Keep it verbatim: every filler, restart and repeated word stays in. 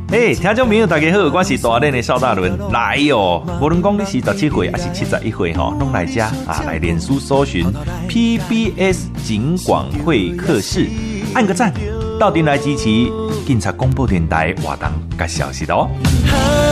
嘿，听众朋友大家好，我是大练的邵大伦来哦。无论讲你是十七岁还是七十一岁吼，拢来遮啊，来脸书搜寻 P B S 警广会客室，按个赞，到店来支持警察广播电台活动甲消息哦。